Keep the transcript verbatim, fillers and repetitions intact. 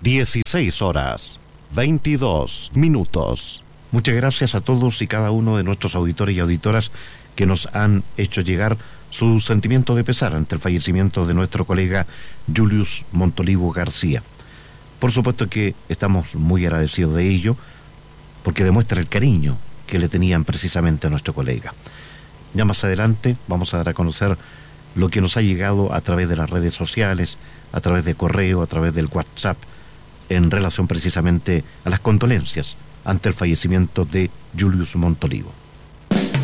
dieciséis horas, veintidós minutos. Muchas gracias a todos y cada uno de nuestros auditores y auditoras que nos han hecho llegar su sentimiento de pesar ante el fallecimiento de nuestro colega Julius Montolivo García. Por supuesto que estamos muy agradecidos de ello, porque demuestra el cariño que le tenían precisamente a nuestro colega. Ya más adelante vamos a dar a conocer lo que nos ha llegado a través de las redes sociales, a través de correo, a través del WhatsApp, en relación precisamente a las condolencias ante el fallecimiento de Julius Montolivo.